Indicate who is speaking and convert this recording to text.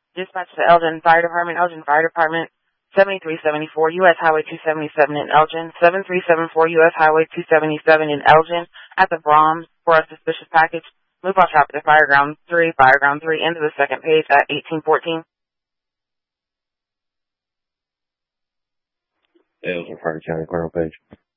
Speaker 1: Dispatch to Elgin Fire Department, 7374 U.S. Highway 277 in Elgin, 7374 U.S. Highway 277 in Elgin, at the Brahms for a suspicious package. Move on traffic to Fireground 3, into the second page at 1814.
Speaker 2: Elgin, Fire County, Colonel Page.